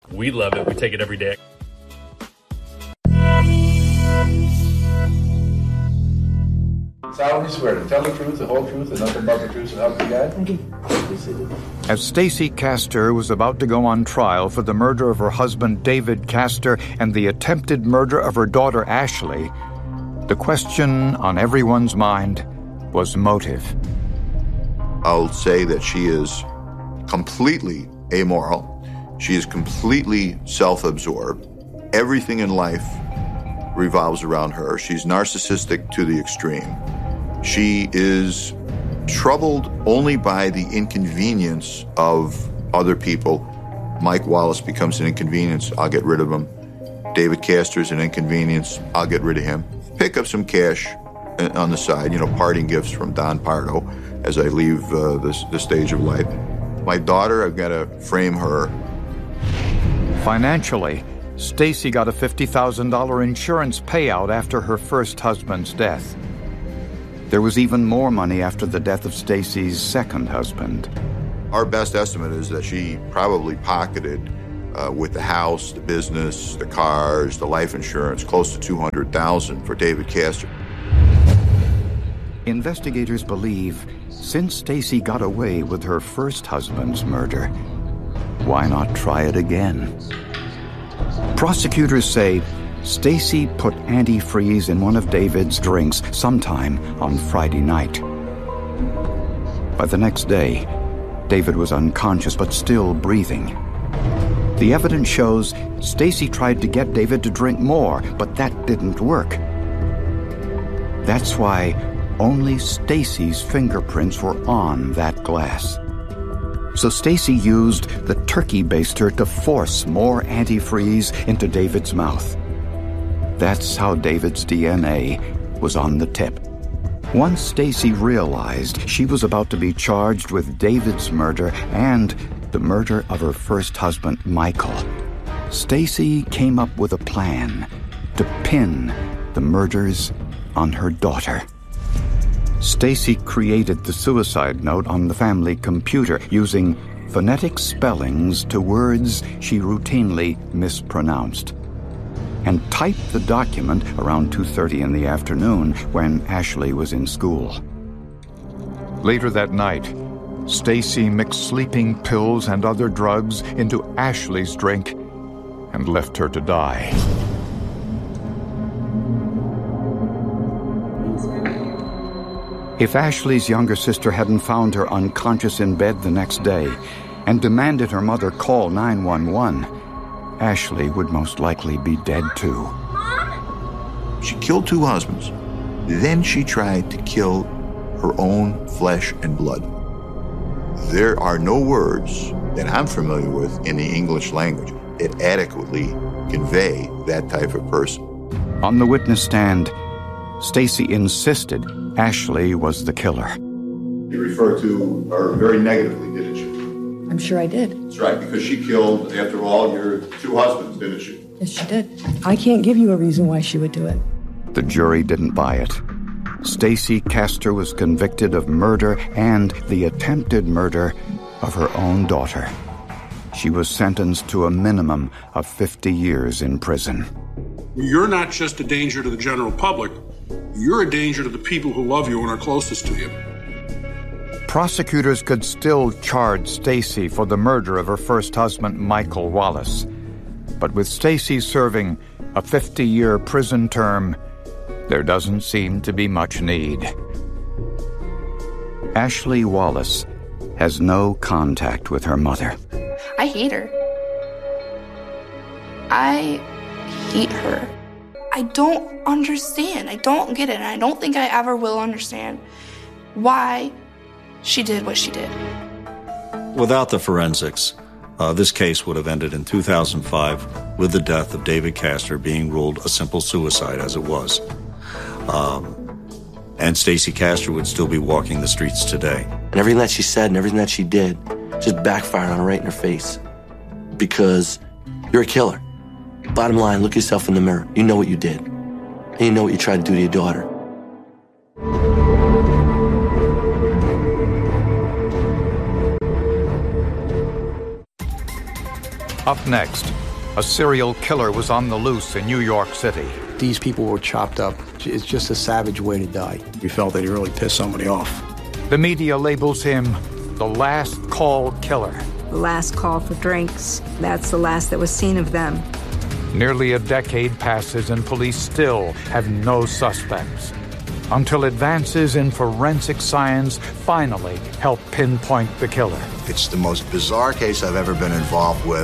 We love it. We take it every day. Solemnly swear to tell the truth, the whole truth, and nothing but the truth, so help me God. Thank you. As Stacey Castor was about to go on trial for the murder of her husband David Castor and the attempted murder of her daughter Ashley, the question on everyone's mind was motive. I'll say that she is completely amoral. She is completely self-absorbed. Everything in life revolves around her. She's narcissistic to the extreme. She is troubled only by the inconvenience of other people. Mike Wallace becomes an inconvenience. I'll get rid of him. David Castor's an inconvenience. I'll get rid of him. Pick up some cash on the side, parting gifts from Don Pardo as I leave the stage of life. My daughter, I've got to frame her. Financially, Stacey got a $50,000 insurance payout after her first husband's death. There was even more money after the death of Stacey's second husband. Our best estimate is that she probably pocketed, with the house, the business, the cars, the life insurance, close to $200,000 for David Castor. Investigators believe since Stacey got away with her first husband's murder, why not try it again? Prosecutors say Stacey put antifreeze in one of David's drinks sometime on Friday night. By the next day, David was unconscious but still breathing. The evidence shows Stacey tried to get David to drink more, but that didn't work. That's why only Stacey's fingerprints were on that glass. So Stacey used the turkey baster to force more antifreeze into David's mouth. That's how David's DNA was on the tip. Once Stacey realized she was about to be charged with David's murder and the murder of her first husband, Michael, Stacey came up with a plan to pin the murders on her daughter. Stacey created the suicide note on the family computer using phonetic spellings to words she routinely mispronounced, and typed the document around 2:30 in the afternoon when Ashley was in school. Later that night, Stacey mixed sleeping pills and other drugs into Ashley's drink and left her to die. If Ashley's younger sister hadn't found her unconscious in bed the next day and demanded her mother call 911, Ashley would most likely be dead too. She killed two husbands. Then she tried to kill her own flesh and blood. There are no words that I'm familiar with in the English language that adequately convey that type of person. On the witness stand, Stacey insisted Ashley was the killer. You referred to her very negatively, didn't you? I'm sure I did. That's right, because she killed, after all, your two husbands, didn't she? Yes, she did. I can't give you a reason why she would do it. The jury didn't buy it. Stacey Castor was convicted of murder and the attempted murder of her own daughter. She was sentenced to a minimum of 50 years in prison. You're not just a danger to the general public. You're a danger to the people who love you and are closest to you. Prosecutors could still charge Stacey for the murder of her first husband, Michael Wallace. But with Stacey serving a 50-year prison term, there doesn't seem to be much need. Ashley Wallace has no contact with her mother. I hate her. I hate her. I don't understand. I don't get it, and I don't think I ever will understand why she did what she did. Without the forensics, this case would have ended in 2005 with the death of David Castor being ruled a simple suicide as it was. And Stacey Castor would still be walking the streets today. And everything that she said and everything that she did just backfired on her right in her face. Because you're a killer. Bottom line, look yourself in the mirror. You know what you did. And you know what you tried to do to your daughter. Up next, a serial killer was on the loose in New York City. These people were chopped up. It's just a savage way to die. We felt that he really pissed somebody off. The media labels him the last call killer. The last call for drinks. That's the last that was seen of them. Nearly a decade passes and police still have no suspects, until advances in forensic science finally help pinpoint the killer. It's the most bizarre case I've ever been involved with.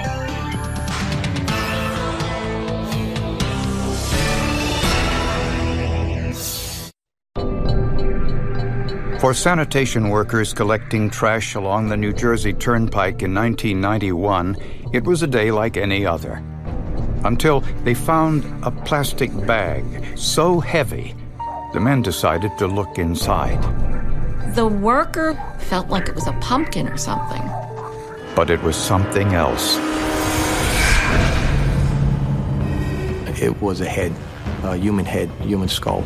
For sanitation workers collecting trash along the New Jersey Turnpike in 1991, it was a day like any other. Until they found a plastic bag so heavy, the men decided to look inside. The worker felt like it was a pumpkin or something. But it was something else. It was a head, a human skull.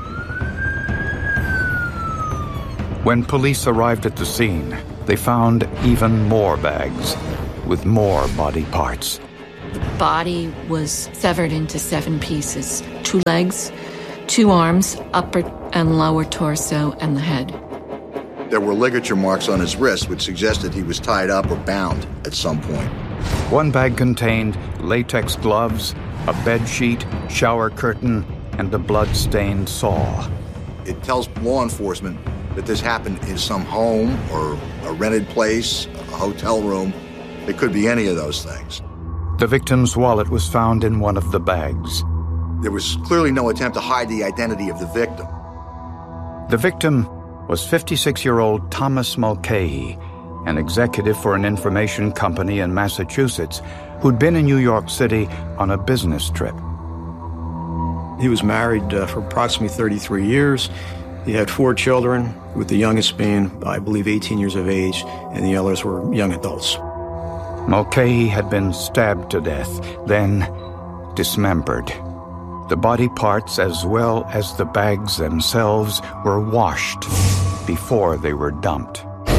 When police arrived at the scene, they found even more bags with more body parts. The body was severed into 7 pieces. 2 legs, 2 arms, upper and lower torso, and the head. There were ligature marks on his wrist, which suggested he was tied up or bound at some point. One bag contained latex gloves, a bed sheet, shower curtain, and a blood-stained saw. It tells law enforcement that this happened in some home or a rented place, a hotel room. It could be any of those things. The victim's wallet was found in one of the bags. There was clearly no attempt to hide the identity of the victim. The victim was 56-year-old Thomas Mulcahy, an executive for an information company in Massachusetts who'd been in New York City on a business trip. He was married for approximately 33 years. He had 4 children, with the youngest being, I believe, 18 years of age, and the others were young adults. Mulcahy had been stabbed to death, then dismembered. The body parts, as well as the bags themselves, were washed before they were dumped.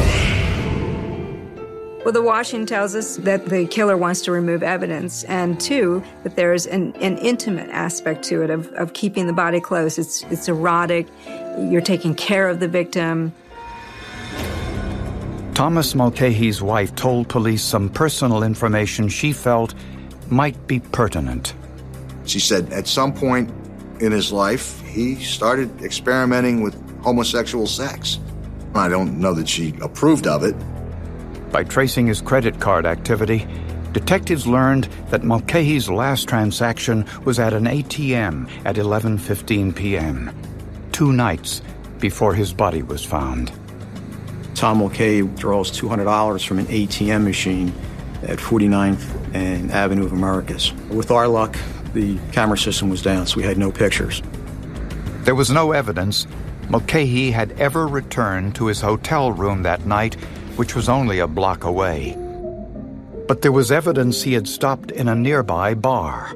Well, the washing tells us that the killer wants to remove evidence, and 2, that there's an intimate aspect to it of keeping the body close. It's erotic. You're taking care of the victim. Thomas Mulcahy's wife told police some personal information she felt might be pertinent. She said at some point in his life, he started experimenting with homosexual sex. I don't know that she approved of it. By tracing his credit card activity, detectives learned that Mulcahy's last transaction was at an ATM at 11:15 p.m., 2 nights before his body was found. Tom Mulcahy draws $200 from an ATM machine at 49th and Avenue of Americas. With our luck, the camera system was down, so we had no pictures. There was no evidence Mulcahy had ever returned to his hotel room that night, which was only a block away. But there was evidence he had stopped in a nearby bar.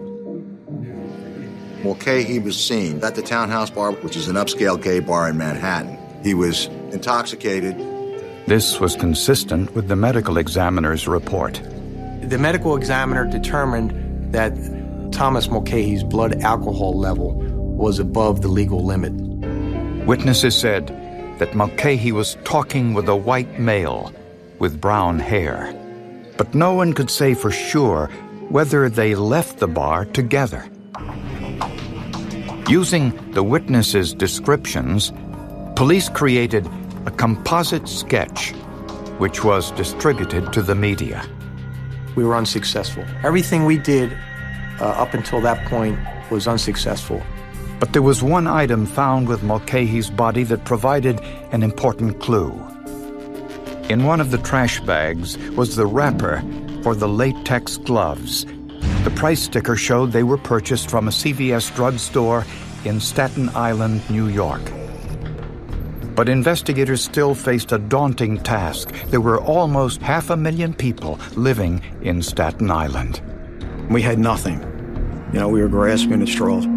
Mulcahy was seen at the Townhouse Bar, which is an upscale gay bar in Manhattan. He was intoxicated. This was consistent with the medical examiner's report. The medical examiner determined that Thomas Mulcahy's blood alcohol level was above the legal limit. Witnesses said that Mulcahy was talking with a white male with brown hair, but no one could say for sure whether they left the bar together. Using the witnesses' descriptions, police created a composite sketch which was distributed to the media. We were unsuccessful. Everything we did up until that point was unsuccessful. But there was one item found with Mulcahy's body that provided an important clue. In one of the trash bags was the wrapper for the latex gloves. The price sticker showed they were purchased from a CVS drugstore in Staten Island, New York. But investigators still faced a daunting task. There were almost 500,000 people living in Staten Island. We had nothing. We were grasping at straws.